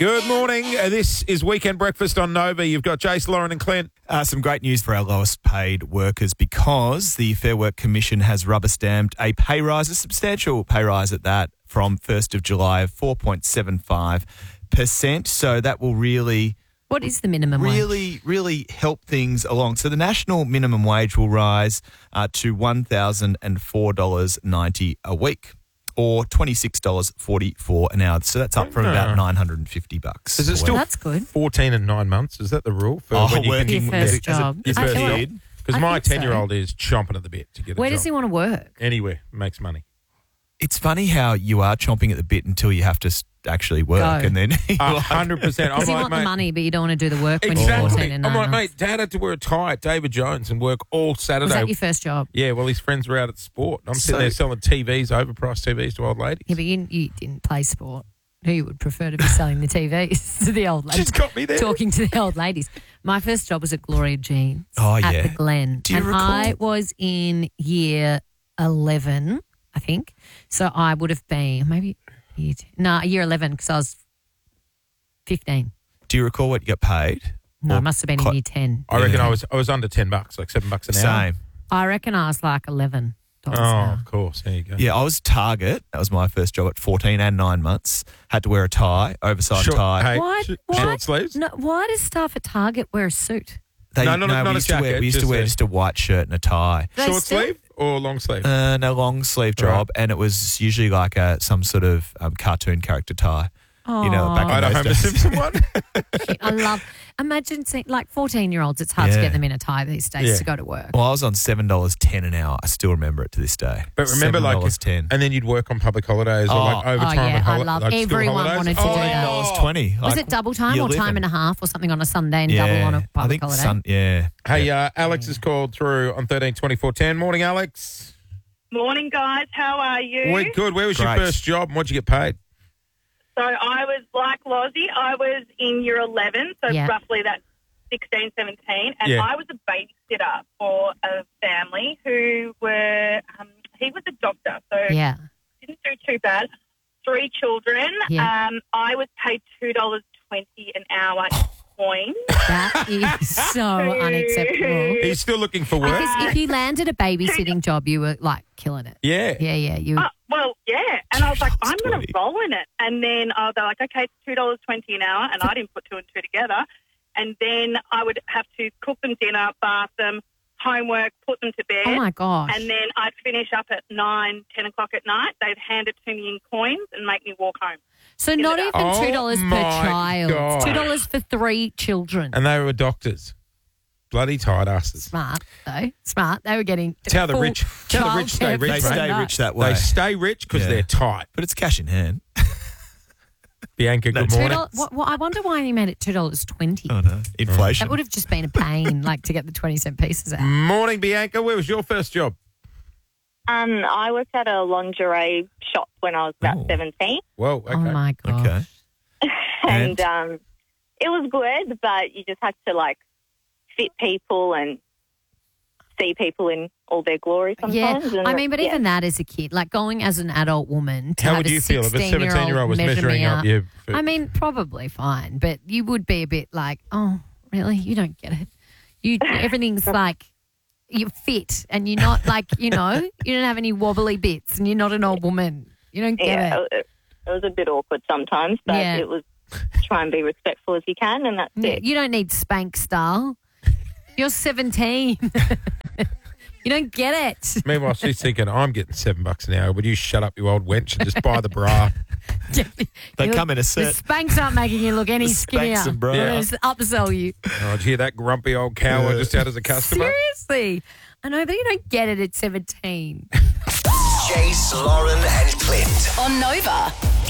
Good morning. This is Weekend Breakfast on Nova. You've got Jace, Lauren and Clint. Some great news for our lowest paid workers because the Fair Work Commission has rubber stamped a pay rise, a substantial pay rise at that, from 1st of July of 4.75%. So that will really... What is the minimum wage? Really help things along. So the national minimum wage will rise to $1,004.90 a week, or $26.44 an hour. So that's up from about $950. Is it still That's good. 14 and 9 months? Is that the rule? For Oh, when you working Your first job. Your I first feel job? like- Because I my think so. 10-year-old is chomping at the bit to get a Where job. does he want to work? Anywhere. Makes money. It's funny how you are chomping at the bit until you have to actually work. Go. And then 100%. I'm Because you like, want the mate, money, but you don't want to do the work when you're exactly. 14 and I'm 9 like, months. mate, Dad had to wear a tie at David Jones and work all Saturday. Was that your first job? Yeah, well, his friends were out at sport. I'm sitting So- there selling TVs, overpriced TVs to old ladies. Yeah, but you didn't play sport. Who you would prefer to be selling the TVs to the old ladies? She's got me there. Talking to the old ladies. My first job was at Gloria Jeans Oh, at yeah. the Glen. Do you and recall? I was in year 11, I think. So I would have been maybe year 11 because I was 15. do you recall what you got paid? No, Or it must have been in clo- year 10. I reckon Yeah. I was under $10, like $7 an hour. Same. I reckon I was like $11 an Oh, hour. of course. There you go. Yeah, I was Target. That was my first job at 14 and 9 months. Had to wear a tie, oversized tie. Hey, Why- why- short sleeves? No, why does staff at Target wear a suit? No, not a we used to wear, jacket, we used to just wear a- just a white shirt and a tie. Do they Short still? sleeve or long sleeve? No, long sleeve job, and it was usually like some sort of cartoon character tie. You know, back Aw. I in don't those Homer days. Simpson one. Imagine seeing, like 14-year-olds, it's hard to Yeah. get them in a tie these days Yeah. to go to work. Well, I was on $7.10 an hour. I still remember it to this day. But remember, like, $7.10. and then you'd work on public holidays or like overtime. yeah, and I love- like school everyone holidays. wanted to do that. $14.20. Was it double time or time and a half or something on a Sunday and Yeah, double on a I public think holiday? yeah. Hey, Alex has called through on 13-24-10. Morning, Alex. Morning, guys. How are you? We're good. Where was your Great. first job and what'd you get paid? So I was like Lozzie. I was in year 11, so Yeah. roughly that's 16, 17, and Yeah. I was a babysitter for a family who were, he was a doctor, so Yeah. didn't do too bad. 3 children. Yeah. I was paid $2.20 an hour in coins. That is so unacceptable. He's still looking for work. Because if you landed a babysitting job, you were like killing it. Yeah. Yeah. You. Well, yeah. And I was like, I'm going $2.20. to roll in it. And then they're like, okay, it's $2.20 an hour. And I didn't put 2 and 2 together. And then I would have to cook them dinner, bath them, homework, put them to bed. Oh my gosh. And then I'd finish up at 9, 10 o'clock at night. They'd hand it to me in coins and make me walk home. So not it even up. $2 per my child. gosh. $2 for 3 children. And they were doctors. Bloody tight asses. Smart though. Smart. They were getting. It's how the full rich stay childcare rich, They for mate. stay no. rich that way. They stay rich because Yeah. they're tight. But it's cash in hand. Bianca, good No, morning. $2. I wonder why he made it $2.20. Oh, no. Inflation. That would have just been a pain, like to get the 20-cent pieces out. Morning, Bianca. Where was your first job? I worked at a lingerie shop when I was about Oh. 17, Whoa, okay. Oh my gosh. Okay. and it was good, but you just had to like fit people and see people in all their glory Yeah, sometimes. And I mean, but yeah. even that as a kid, like going as an adult woman to How have would a you feel if a 17-year-old was measure measuring me up you? I mean, probably fine, but you would be a bit like, oh, really? You don't get it. Everything's like you're fit and you're not like, you don't have any wobbly bits and you're not an old woman. You don't get it. It was a bit awkward sometimes, but Yeah. it was try and be respectful as you can, and that's Yeah, it. you don't need spank style. You're 17. You don't get it. Meanwhile, she's thinking, I'm getting $7 an hour. Would you shut up, you old wench, and just buy the bra? They You- come in a The set. spanks aren't making you look any The skinnier. Spanx and bra. They're gonna upsell you. Oh, did you hear that grumpy old cow just out as a customer? Seriously. I know, but you don't get it at 17. Jace, Lauren, and Clint. On Nova.